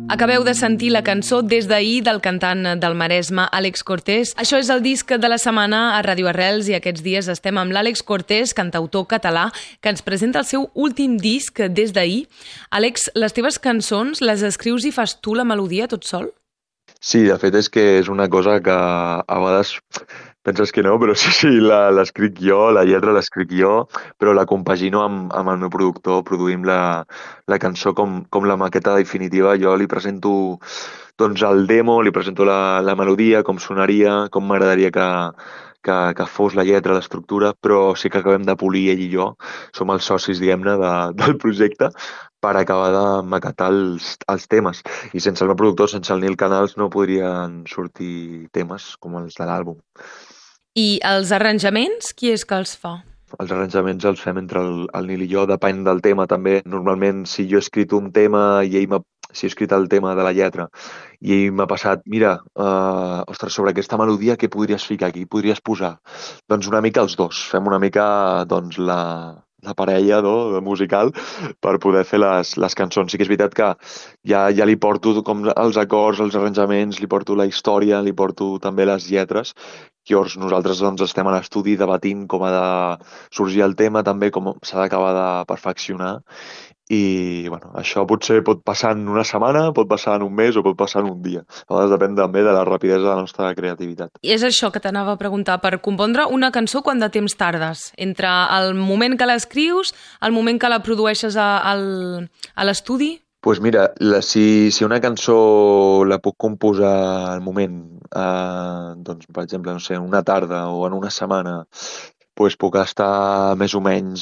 Acabeu de sentir la cançó Des d'ahir del cantant del Maresme, Àlex Cortés. Això és el disc de la setmana a Ràdio Arrels i aquests dies estem amb l'Àlex Cortés, cantautor català, que ens presenta el seu últim disc Des d'ahir. Àlex, les teves cançons les escrius i fas tu la melodia tot sol? Sí, de fet és que és una cosa que a vegades penses que no, però sí, l'escric jo, la lletra l'escric jo, però la compagino amb el meu productor, produïm la cançó com la maqueta definitiva. Jo li presento doncs, el demo, li presento la melodia, com sonaria, com m'agradaria que fos la lletra, l'estructura, però sí que acabem de polir ell i jo, som els socis, diguem-ne, del projecte, per acabar de maquetar els temes. I sense el meu productor, sense el Nil Canals, no podrien sortir temes com els de l'àlbum. I els arranjaments, qui és que els fa? Els arranjaments els fem entre el Nil i jo, depèn del tema també. Normalment, si jo he escrit un tema i si he escrit el tema de la lletra i ell m'ha passat, mira, ostres, sobre aquesta melodia què podries ficar aquí, podries posar? Doncs una mica els dos, fem una mica doncs, la parella musical per poder fer les cançons. Sí que és veritat que ja li porto com els acords, els arranjaments, li porto la història, li porto també les lletres. Llavors nosaltres doncs, estem a l'estudi debatint com ha de sorgir el tema, també com s'ha d'acabar de perfeccionar. I bueno, això potser pot passar en una setmana, pot passar en un mes o pot passar en un dia. A vegades depèn també de la rapidesa de la nostra creativitat. I és això que t'anava a preguntar, per compondre una cançó quant de temps tardes? Entre el moment que l'escrius, el moment que la produeixes a l'estudi? Doncs mira, si una cançó la puc composar al moment, doncs, per exemple, no sé, en una tarda o en una setmana, doncs puc estar més o menys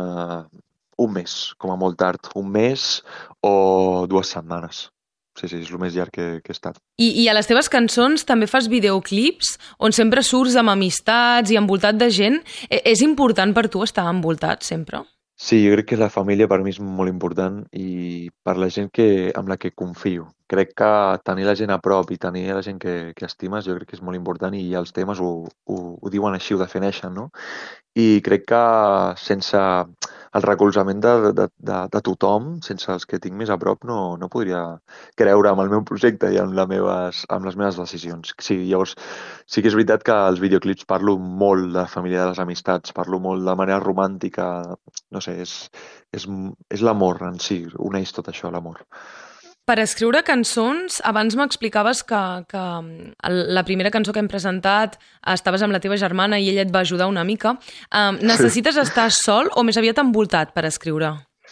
un mes, com a molt tard. Un mes o 2 setmanes. Sí, és el més llarg que he estat. I a les teves cançons també fas videoclips on sempre surts amb amistats i envoltat de gent. És important per tu estar envoltat sempre? Sí, jo crec que la família per mi és molt important i per la gent amb la que confio. Crec que tenir la gent a prop i tenir la gent que estimes jo crec que és molt important i els temes ho diuen així, ho defineixen, no? I crec que sense el recolzament de tothom, sense els que tinc més a prop, no podria creure en el meu projecte i en les meves decisions. Sí, llavors, sí que és veritat que als videoclips parlo molt de la família, de les amistats, parlo molt de manera romàntica, no sé, és l'amor en si, uneix tot això, l'amor. Per escriure cançons, abans m'explicaves que la primera cançó que hem presentat estaves amb la teva germana i ella et va ajudar una mica. Necessites estar sol o més aviat envoltat per escriure?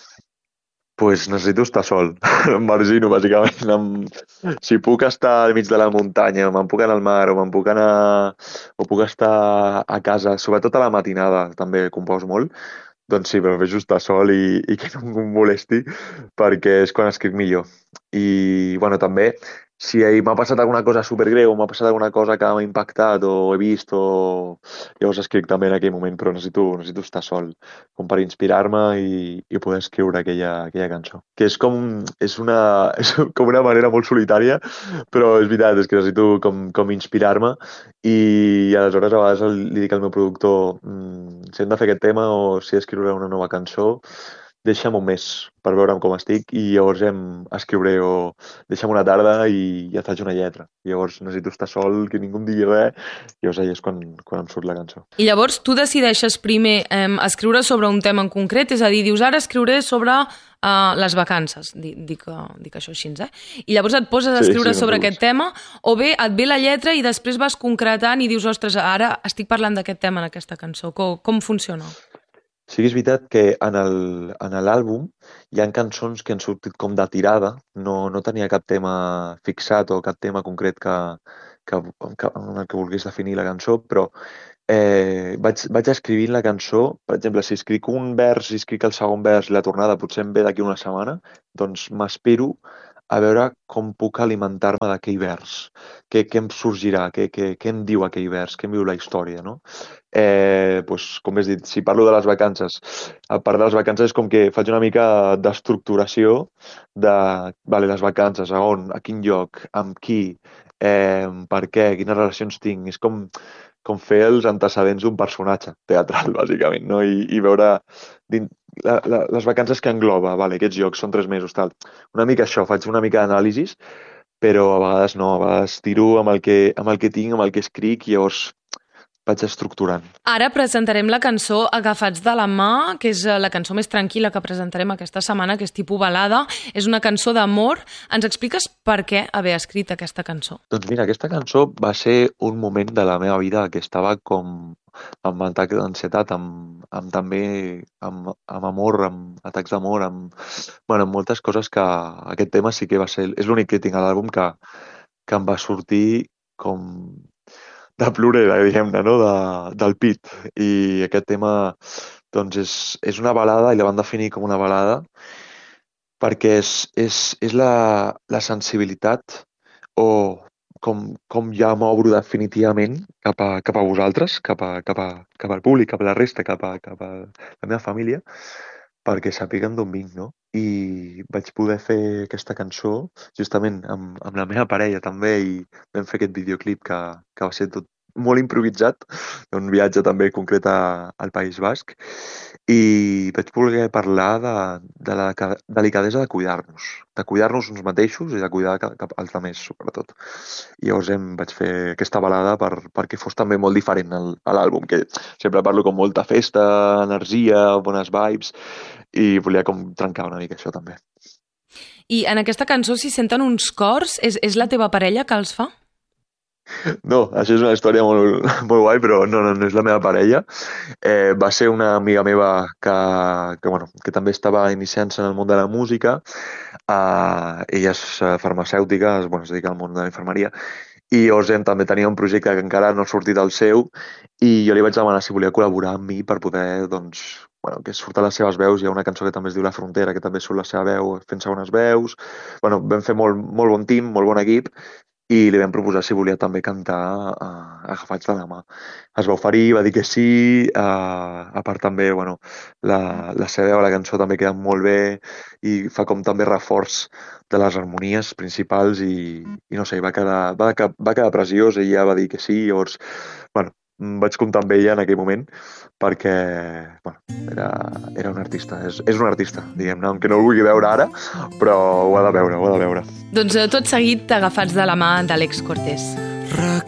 Pues necessito estar sol, em margino, bàsicament. Si puc estar al mig de la muntanya, o me'n puc anar al mar, o puc estar a casa, sobretot a la matinada, també composo molt, doncs sí, prefereixo estar sol i que no em molesti, perquè és quan escric millor. I, bueno, també, si m'ha passat alguna cosa supergreu, o m'ha passat alguna cosa que m'ha impactat, o he vist, llavors escric també en aquell moment, però necessito estar sol, com per inspirar-me i poder escriure aquella cançó. Que és és com una manera molt solitària, però és veritat, és que necessito com inspirar-me i aleshores a vegades li dic al meu productor si hem de fer aquest tema o si he d'escriure una nova cançó, deixa'm un mes per veure'm com estic i llavors escriuré o deixa'm una tarda i ja et faig una lletra. Llavors necessito estar sol, que ningú em digui res, i llavors allà és quan em surt la cançó. I llavors tu decideixes primer escriure sobre un tema en concret, és a dir, dius ara escriuré sobre les vacances, dic això així, I llavors et poses a escriure sobre aquest tema, o bé et ve la lletra i després vas concretant i dius, ostres, ara estic parlant d'aquest tema en aquesta cançó. Com funciona? Sí que és veritat que en l'àlbum hi ha cançons que han sortit com de tirada, no tenia cap tema fixat o cap tema concret en el que volgués definir la cançó, però vaig escrivint la cançó, per exemple, si escric un vers i escric el segon vers i la tornada potser em ve d'aquí una setmana, doncs m'espero a veure com puc alimentar-me d'aquell vers, què em sorgirà, què em diu aquell vers, què em diu la història, no? Doncs, com has dit, si parlo de les vacances, a part de les vacances és com que faig una mica d'estructuració vale, les vacances, a on, a quin lloc, amb qui, per què, quines relacions tinc, és com fer els antecedents d'un personatge teatral, bàsicament, no? I veure les vacances que engloba, vale, aquests llocs són 3 mesos, tal. Una mica això, faig una mica d'anàlisis, però a vegades no, a vegades tiro amb el que tinc, amb el que escric, i llavors vaig estructurant. Ara presentarem la cançó Agafats de la mà, que és la cançó més tranquil·la que presentarem aquesta setmana, que és tipus balada. És una cançó d'amor. Ens expliques per què haver escrit aquesta cançó? Doncs mira, aquesta cançó va ser un moment de la meva vida que estava com amb atac d'ansietat, també amb amor, amb atacs d'amor, amb moltes coses que aquest tema sí que va ser... És l'únic que tinc a l'àlbum que em va sortir com de plorera, diguem-ne, no? Del pit. I aquest tema, doncs, és una balada, i la van definir com una balada, perquè és la sensibilitat, o com ja m'obro definitivament cap a vosaltres, cap al públic, cap a la resta, cap a la meva família, perquè sàpiguen d'on vinc, no? I vaig poder fer aquesta cançó justament amb la meva parella també, i vam fer aquest videoclip que va ser tot molt improvisat, un viatge també concret al País Basc, i vaig voler parlar de la delicadesa de cuidar-nos uns mateixos i de cuidar cap als altres, sobretot. I llavors vaig fer aquesta balada perquè fos també molt diferent a l'àlbum, que sempre parlo com molta festa, energia, bones vibes, i volia com trencar una mica això també. I en aquesta cançó s'hi senten uns cors? És la teva parella que els fa? No, això és una història molt, molt guai, però no és la meva parella. Va ser una amiga meva que també estava iniciant-se en el món de la música. Ella és farmacèutica, es dedica al món de la infermeria, i llavors també tenia un projecte que encara no ha sortit del seu, i jo li vaig demanar si volia col·laborar amb mi per poder, que surten les seves veus. Hi ha una cançó que també es diu La Frontera, que també surt la seva veu fent segones veus. Vam fer molt, molt bon team, molt bon equip, i li vam proposar si volia també cantar Agafats de la mà. Es va oferir, va dir que sí, a part també, la seva veu a la cançó també queda molt bé, i fa com també reforç de les harmonies principals, i no sé, va quedar preciós. Ella va dir que sí, llavors, vaig comptar amb ella en aquell moment, perquè era un artista, és un artista, diguem-ne, aunque no el vulgui veure ara, però ho ha de veure. Doncs tot seguit, Agafats de la mà, d'Àlex Cortés.